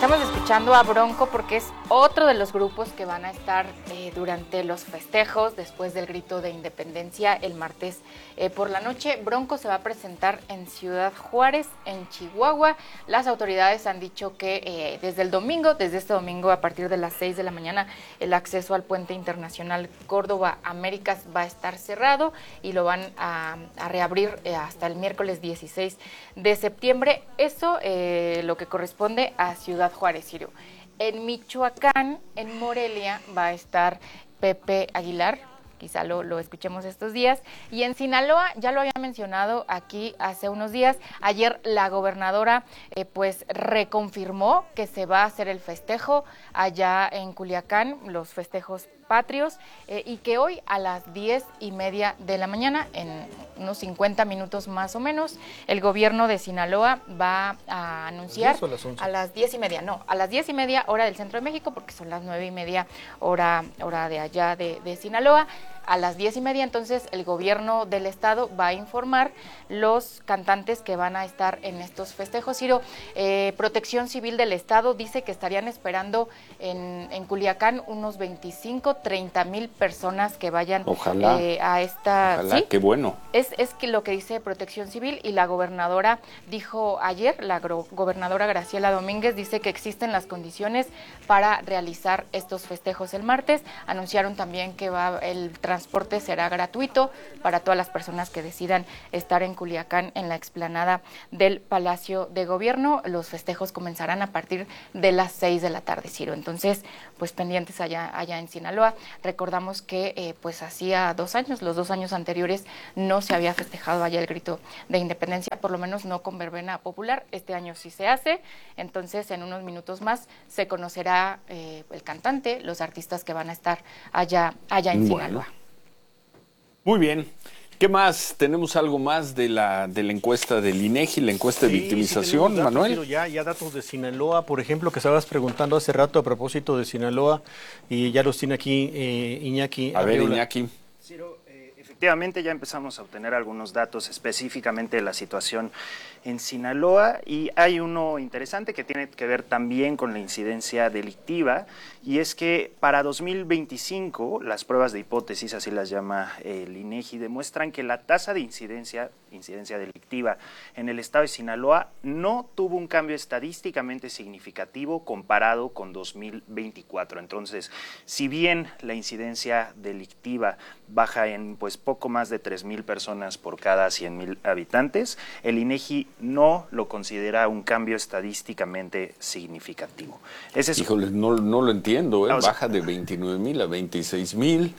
Estamos escuchando a Bronco porque es otro de los grupos que van a estar durante los festejos después del grito de independencia el martes por la noche. Bronco se va a presentar en Ciudad Juárez, en Chihuahua. Las autoridades han dicho que desde este domingo a partir de las 6 de la mañana, el acceso al puente internacional Córdoba-Américas va a estar cerrado y lo van a reabrir hasta el miércoles 16 de septiembre. Eso lo que corresponde a Ciudad Juárez, Ciro. En Michoacán, en Morelia, va a estar Pepe Aguilar, quizá lo escuchemos estos días, y en Sinaloa, ya lo había mencionado aquí hace unos días, ayer la gobernadora pues reconfirmó que se va a hacer el festejo allá en Culiacán, los festejos patrios, y que hoy a las 10:30 de la mañana, en unos 50 minutos más o menos, el gobierno de Sinaloa va a anunciar a las 10:30, a las 10:30 hora del Centro de México, porque son las 9:30 hora de allá de Sinaloa. A las 10:30, entonces, el gobierno del estado va a informar los cantantes que van a estar en estos festejos. Ciro, Protección Civil del estado dice que estarían esperando en Culiacán unos 30 mil personas que vayan a esta... Ojalá, ¿sí? Qué bueno. Es que lo que dice Protección Civil, y la gobernadora dijo ayer, la gobernadora Graciela Domínguez, dice que existen las condiciones para realizar estos festejos el martes. Anunciaron también que el transporte será gratuito para todas las personas que decidan estar en Culiacán, en la explanada del Palacio de Gobierno. Los festejos comenzarán a partir de las 6 de la tarde, Ciro. Entonces, pues pendientes allá en Sinaloa. Recordamos que pues hacía 2 años, los 2 años anteriores, no se había festejado allá el grito de independencia, por lo menos no con verbena popular. Este año sí se hace. Entonces, en unos minutos más se conocerá el cantante, los artistas que van a estar allá en Sinaloa. Muy bien. ¿Qué más? ¿Tenemos algo más de la encuesta del INEGI, la encuesta de victimización, datos, Manuel? Ciro, ya datos de Sinaloa, por ejemplo, que estabas preguntando hace rato a propósito de Sinaloa, y ya los tiene aquí Iñaki. A ver, Iñaki. Ciro, efectivamente ya empezamos a obtener algunos datos específicamente de la situación en Sinaloa, y hay uno interesante que tiene que ver también con la incidencia delictiva, y es que para 2025 las pruebas de hipótesis, así las llama el INEGI, demuestran que la tasa de incidencia delictiva en el estado de Sinaloa no tuvo un cambio estadísticamente significativo comparado con 2024. Entonces, si bien la incidencia delictiva baja en pues poco más de 3,000 personas por cada 100,000 habitantes, el INEGI no lo considera un cambio estadísticamente significativo. Híjole, no lo entiendo, baja de 29,000 a 26,000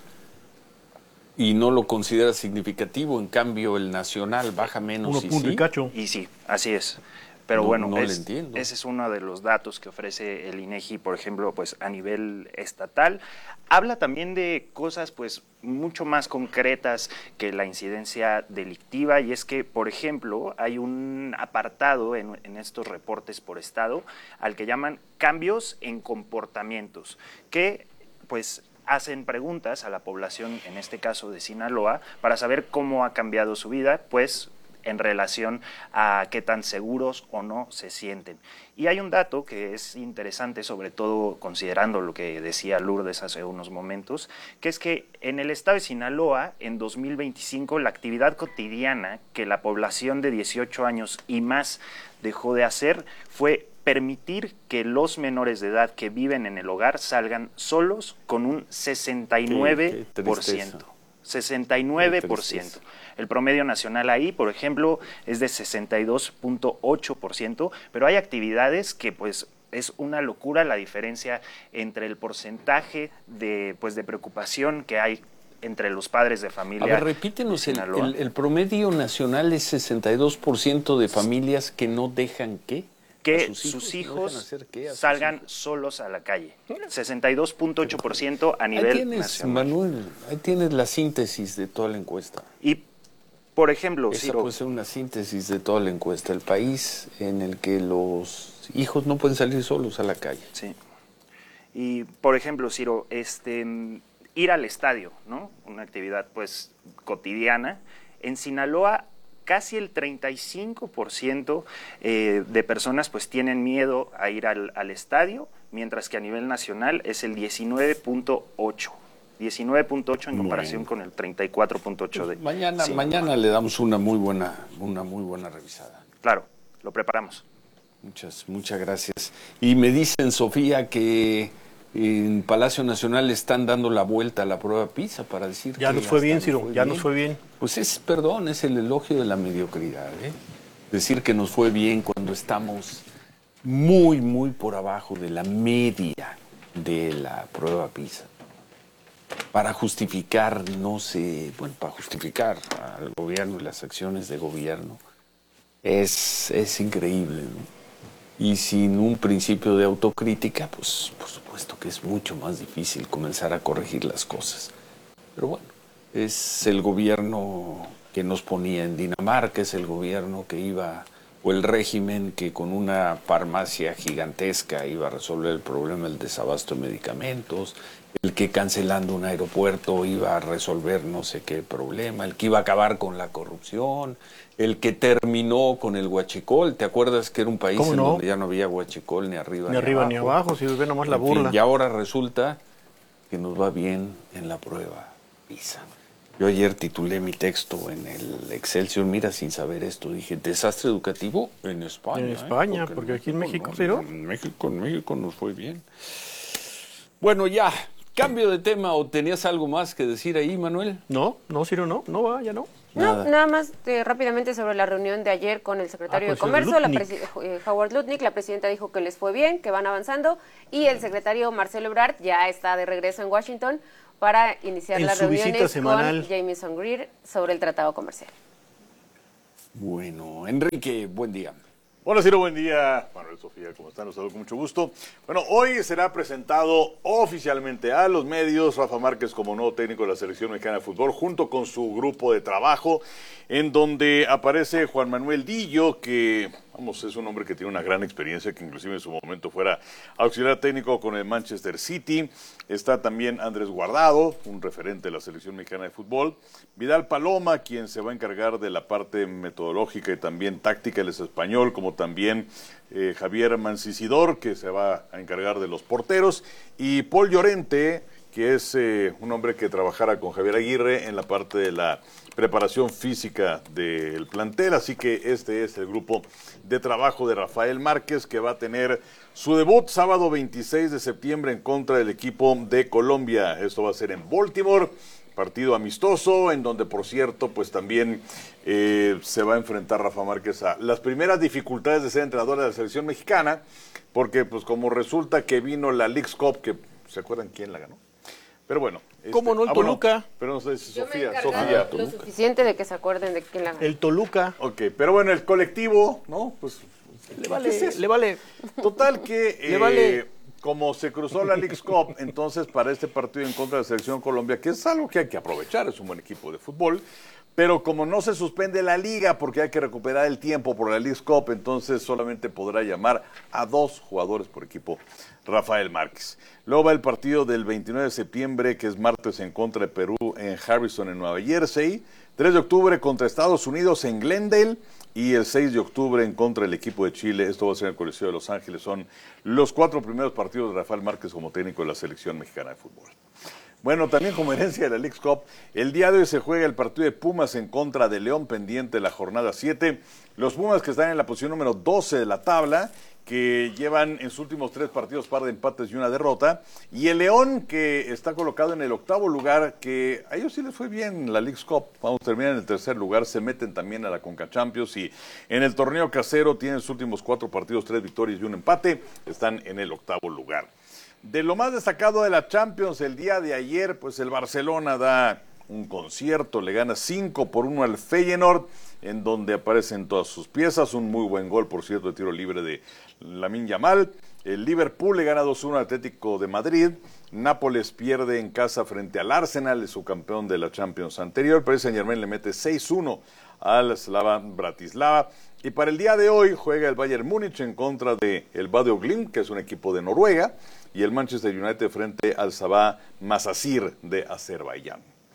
y no lo considera significativo. En cambio, el nacional baja menos. Y sí, así es. Pero no le entiendo. Ese es uno de los datos que ofrece el INEGI, por ejemplo, pues a nivel estatal. Habla también de cosas pues mucho más concretas que la incidencia delictiva, y es que, por ejemplo, hay un apartado en estos reportes por estado al que llaman cambios en comportamientos, que pues hacen preguntas a la población, en este caso de Sinaloa, para saber cómo ha cambiado su vida, pues en relación a qué tan seguros o no se sienten. Y hay un dato que es interesante, sobre todo considerando lo que decía Lourdes hace unos momentos, que es que en el estado de Sinaloa, en 2025, la actividad cotidiana que la población de 18 años y más dejó de hacer fue permitir que los menores de edad que viven en el hogar salgan solos, con un 69%. 69%. El promedio nacional ahí, por ejemplo, es de 62.8%, pero hay actividades que pues es una locura la diferencia entre el porcentaje de preocupación que hay entre los padres de familia. A ver, repítenos, el promedio nacional es 62% de familias que no dejan ¿qué? Que sus hijos salgan solos a la calle. 62.8% a nivel nacional. Manuel, ahí tienes la síntesis de toda la encuesta. Y, por ejemplo, esa puede ser una síntesis de toda la encuesta. El país en el que los hijos no pueden salir solos a la calle. Sí. Y, por ejemplo, Ciro, ir al estadio, ¿no? Una actividad, pues, cotidiana. En Sinaloa, casi el 35% de personas pues tienen miedo a ir al estadio, mientras que a nivel nacional es el 19.8. 19.8 en comparación con el 34.8 de... Mañana le damos una muy buena revisada. Claro, lo preparamos. Muchas gracias. Y me dicen, Sofía, que en Palacio Nacional están dando la vuelta a la prueba PISA para decir ya que nos fue bien, Ciro, ya nos fue bien. Pues es el elogio de la mediocridad, ¿eh? Decir que nos fue bien cuando estamos muy, muy por abajo de la media de la prueba PISA. Para justificar, para justificar al gobierno y las acciones de gobierno, es increíble, ¿no? Y sin un principio de autocrítica, pues por supuesto que es mucho más difícil comenzar a corregir las cosas. Pero bueno, es el gobierno que nos ponía en Dinamarca, es el gobierno que iba, o el régimen que con una farmacia gigantesca iba a resolver el problema del desabasto de medicamentos, el que cancelando un aeropuerto iba a resolver no sé qué problema, el que iba a acabar con la corrupción, el que terminó con el huachicol. ¿Te acuerdas que era un país en donde ya no había huachicol ni arriba ni abajo, si ve nomás la burla? Y ahora resulta que nos va bien en la prueba PISA. Yo ayer titulé mi texto en el Excelsior, mira, sin saber esto, dije, desastre educativo en España. En España, porque aquí en México, ¿pero? En México nos fue bien. Bueno, ya, cambio de tema, ¿o tenías algo más que decir ahí, Manuel? No, Ciro, no va, ya no. No, nada más rápidamente sobre la reunión de ayer con el secretario de Comercio, Howard Lutnick. La presidenta dijo que les fue bien, que van avanzando, y el secretario Marcelo Ebrard ya está de regreso en Washington para iniciar las reuniones con Jamieson Greer sobre el tratado comercial. Bueno, Enrique, buen día. Hola, Ciro, buen día. Manuel, Sofía, ¿cómo están? Los saludo con mucho gusto. Bueno, hoy será presentado oficialmente a los medios Rafa Márquez como nuevo técnico de la Selección Mexicana de Fútbol, junto con su grupo de trabajo, en donde aparece Juan Manuel Dillo, que, es un hombre que tiene una gran experiencia, que inclusive en su momento fuera auxiliar técnico con el Manchester City. Está también Andrés Guardado, un referente de la Selección Mexicana de Fútbol. Vidal Paloma, quien se va a encargar de la parte metodológica y también táctica, él es español, como también Javier Mancisidor, que se va a encargar de los porteros, y Paul Llorente, que es un hombre que trabajará con Javier Aguirre en la parte de la preparación física del plantel. Así que este es el grupo de trabajo de Rafael Márquez, que va a tener su debut sábado 26 de septiembre en contra del equipo de Colombia. Esto va a ser en Baltimore, partido amistoso, en donde, por cierto, pues también se va a enfrentar Rafa Márquez a las primeras dificultades de ser entrenador de la selección mexicana, porque pues como resulta que vino la Leagues Cup, que ¿se acuerdan quién la ganó? Pero bueno. ¿Cómo no el Toluca? Bueno, pero no sé si Sofía. Lo suficiente de que se acuerden de quién la ganó. El Toluca. Ok, pero bueno, el colectivo, ¿no? Pues le vale. Total que le vale. Como se cruzó la Leagues Cup, entonces para este partido en contra de la selección Colombia, que es algo que hay que aprovechar, es un buen equipo de fútbol, pero como no se suspende la liga porque hay que recuperar el tiempo por la Leagues Cup, entonces solamente podrá llamar a 2 jugadores por equipo Rafael Márquez. Luego va el partido del 29 de septiembre, que es martes, en contra de Perú en Harrison, en Nueva Jersey. 3 de octubre contra Estados Unidos en Glendale. Y el 6 de octubre en contra del equipo de Chile. Esto va a ser en el Coliseo de Los Ángeles. Son los 4 primeros partidos de Rafael Márquez como técnico de la Selección Mexicana de Fútbol. Bueno, también como herencia de la Leagues Cup, el día de hoy se juega el partido de Pumas en contra de León, pendiente de la jornada 7. Los Pumas, que están en la posición número 12 de la tabla, que llevan en sus últimos 3 partidos par de empates y una derrota, y el León, que está colocado en el 8º lugar, que a ellos sí les fue bien la Leagues Cup, vamos a terminar en el 3er lugar, se meten también a la Conca Champions, y en el torneo casero tienen sus últimos 4 partidos, 3 victorias y un empate, están en el 8º lugar. De lo más destacado de la Champions, el día de ayer, pues el Barcelona da un concierto, le gana 5-1 al Feyenoord, en donde aparecen todas sus piezas, un muy buen gol, por cierto, de tiro libre de Lamine Yamal. El Liverpool le gana 2-1 al Atlético de Madrid. Nápoles pierde en casa frente al Arsenal, es su campeón de la Champions anterior. Paris Saint-Germain le mete 6-1 al Slovan Bratislava. Y para el día de hoy juega el Bayern Múnich en contra de el Bodø Glimt, que es un equipo de Noruega, y el Manchester United frente al Sabah Masasir de Azerbaiyán.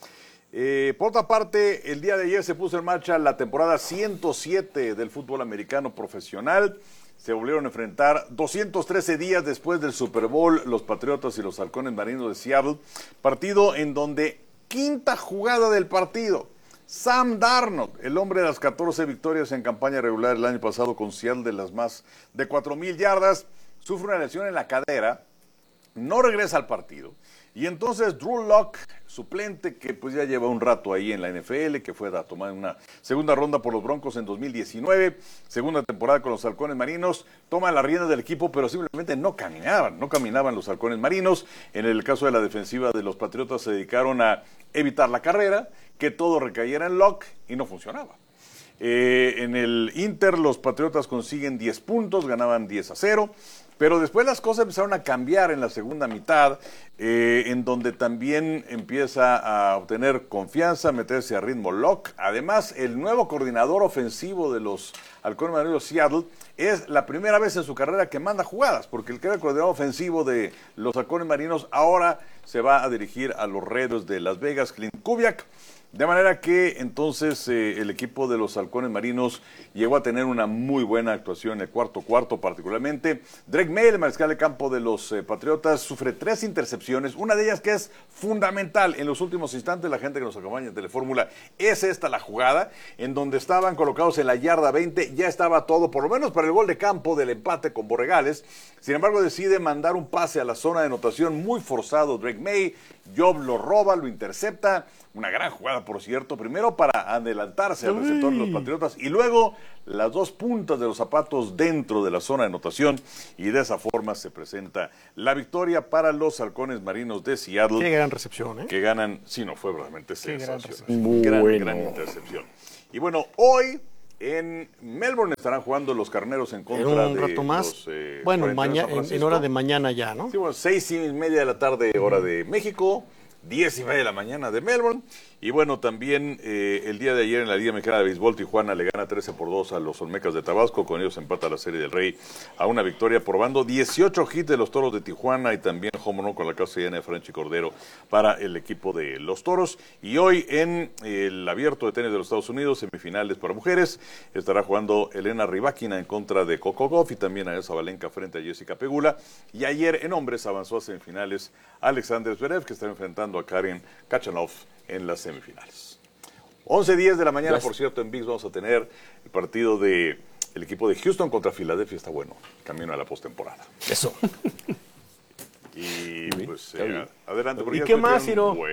Por otra parte, el día de ayer se puso en marcha la temporada 107 del fútbol americano profesional. Se volvieron a enfrentar 213 días después del Super Bowl los Patriotas y los Halcones Marinos de Seattle. Partido en donde quinta jugada del partido. Sam Darnold, el hombre de las 14 victorias en campaña regular el año pasado con Seattle de las más de 4,000 yardas, sufre una lesión en la cadera, no regresa al partido. Y entonces Drew Lock, suplente que pues ya lleva un rato ahí en la NFL, que fue a tomar una segunda ronda por los Broncos en 2019, segunda temporada con los Halcones Marinos, toma la rienda del equipo, pero simplemente no caminaban los Halcones Marinos. En el caso de la defensiva de los Patriotas se dedicaron a evitar la carrera, que todo recayera en Lock y no funcionaba. En el Inter los Patriotas consiguen 10 puntos, ganaban 10-0. Pero después las cosas empezaron a cambiar en la segunda mitad, en donde también empieza a obtener confianza, meterse a ritmo Lock. Además, el nuevo coordinador ofensivo de los Halcones Marinos Seattle es la primera vez en su carrera que manda jugadas, porque el que era el coordinador ofensivo de los Halcones Marinos ahora se va a dirigir a los Raiders de Las Vegas, Clint Kubiak. De manera que entonces el equipo de los Halcones Marinos llegó a tener una muy buena actuación en el cuarto particularmente. Drake May, el mariscal de campo de los Patriotas, sufre 3 intercepciones, una de ellas que es fundamental en los últimos instantes. La gente que nos acompaña en Telefórmula, es esta la jugada, en donde estaban colocados en la yarda 20, ya estaba todo, por lo menos para el gol de campo del empate con Borregales. Sin embargo, decide mandar un pase a la zona de anotación muy forzado Drake May. Job lo roba, lo intercepta. Una gran jugada, por cierto, primero para adelantarse al receptor de los Patriotas y luego las 2 puntas de los zapatos dentro de la zona de anotación, y de esa forma se presenta la victoria para los Halcones Marinos de Seattle. Qué gran recepción, ¿eh? Que ganan, sí, no, fue realmente sensacional. Bueno. Gran intercepción. Y bueno, hoy en Melbourne estarán jugando los Carneros en contra un rato de más. los Bueno, 42 en hora de mañana ya, ¿no? Sí, bueno, 6:30 de la tarde, hora de México, 10:30 de la mañana de Melbourne. Y bueno, también el día de ayer en la Liga Mexicana de Béisbol, Tijuana le gana 13-2 a los Olmecas de Tabasco. Con ellos empata la Serie del Rey a una victoria, probando 18 hits de los Toros de Tijuana, y también home run con la casa llena de Franchi Cordero para el equipo de los Toros. Y hoy en el Abierto de Tenis de los Estados Unidos, semifinales para mujeres, estará jugando Elena Rybakina en contra de Coco Gauff, y también a Elsa Valenca frente a Jessica Pegula. Y ayer en hombres avanzó a semifinales Alexander Zverev, que está enfrentando a Karen Khachanov en las semifinales. 11:10 de la mañana, Gracias. por cierto, en ViX vamos a tener el partido de el equipo de Houston contra Filadelfia. Está bueno, camino a la postemporada. Eso. Y pues está bien. adelante. porque ¿Y ya qué estoy más, viendo- Ciro?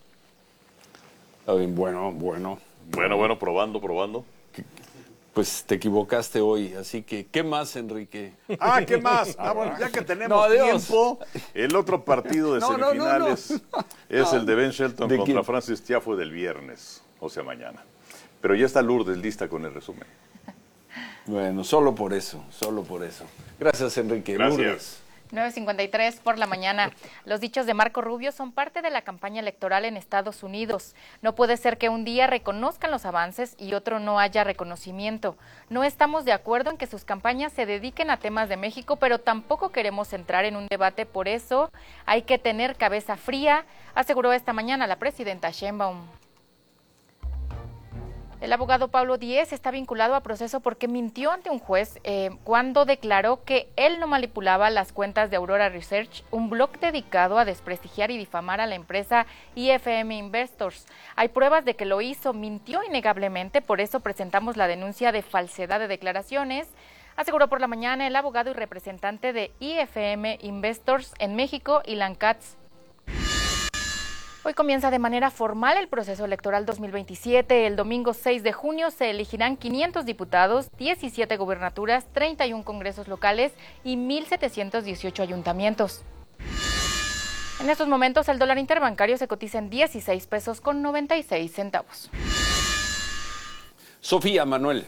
Bueno. Probando. Pues te equivocaste hoy, así que, ¿qué más, Enrique? Ah, ¿qué más? Bueno, ya que tenemos No, adiós. tiempo, el otro partido de semifinales es el de Ben Shelton ¿De contra quién? Francis Tiafoe del viernes, o sea, mañana. Pero ya está Lourdes lista con el resumen. Bueno, solo por eso. Gracias, Enrique. Gracias. Lourdes. 9:53 por la mañana. Los dichos de Marco Rubio son parte de la campaña electoral en Estados Unidos. No puede ser que un día reconozcan los avances y otro no haya reconocimiento. No estamos de acuerdo en que sus campañas se dediquen a temas de México, pero tampoco queremos entrar en un debate. Por eso hay que tener cabeza fría, aseguró esta mañana la presidenta Sheinbaum. El abogado Pablo Díez está vinculado a proceso porque mintió ante un juez cuando declaró que él no manipulaba las cuentas de Aurora Research, un blog dedicado a desprestigiar y difamar a la empresa IFM Investors. Hay pruebas de que lo hizo, mintió innegablemente, por eso presentamos la denuncia de falsedad de declaraciones, aseguró por la mañana el abogado y representante de IFM Investors en México, Ilan Katz. Hoy comienza de manera formal el proceso electoral 2027. El domingo 6 de junio se elegirán 500 diputados, 17 gubernaturas, 31 congresos locales y 1,718 ayuntamientos. En estos momentos el dólar interbancario se cotiza en 16 pesos con 96 centavos. Sofía, Manuel.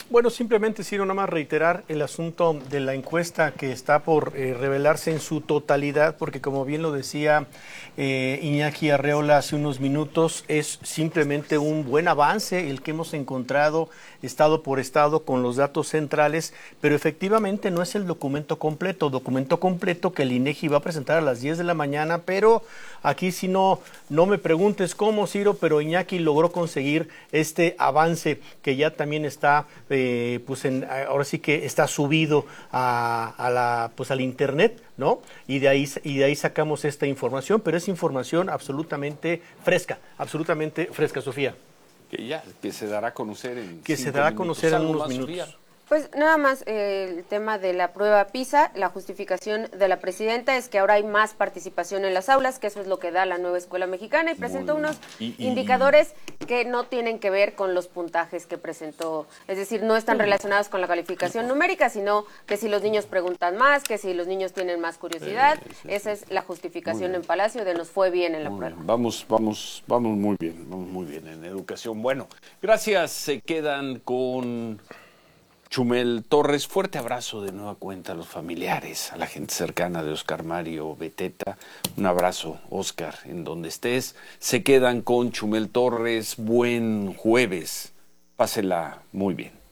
Bueno, simplemente, Ciro, nada más reiterar el asunto de la encuesta que está por revelarse en su totalidad, porque como bien lo decía Iñaki Arreola hace unos minutos, es simplemente un buen avance el que hemos encontrado estado por estado con los datos centrales, pero efectivamente no es el documento completo que el INEGI va a presentar a las 10 de la mañana, pero aquí si no me preguntes cómo, Ciro, pero Iñaki logró conseguir este avance que ya también está ahora sí que está subido al internet, ¿no? Y de ahí sacamos esta información, pero es información absolutamente fresca, Sofía. Que se dará a conocer en unos minutos. Sofía. Pues nada más el tema de la prueba PISA, la justificación de la presidenta es que ahora hay más participación en las aulas, que eso es lo que da la nueva escuela mexicana, y presentó unos indicadores que no tienen que ver con los puntajes que presentó, es decir, no están relacionados con la calificación numérica, sino que si los niños preguntan más, que si los niños tienen más curiosidad, esa es la justificación en Palacio de nos fue bien en la prueba. Vamos muy bien en educación. Bueno, gracias, se quedan con Chumel Torres. Fuerte abrazo de nueva cuenta a los familiares, a la gente cercana de Oscar Mario Beteta. Un abrazo, Oscar, en donde estés. Se quedan con Chumel Torres. Buen jueves. Pásela muy bien.